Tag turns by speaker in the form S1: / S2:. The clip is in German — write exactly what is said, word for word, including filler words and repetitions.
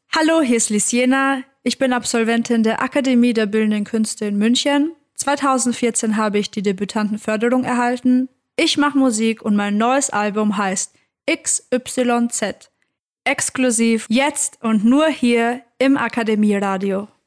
S1: Hallo, hier ist Lisiena. Ich bin Absolventin der Akademie der Bildenden Künste in München. zweitausendvierzehn habe ich die Debütantenförderung erhalten. Ich mache Musik und mein neues Album heißt X Y Z. Exklusiv jetzt und nur hier im Akademieradio.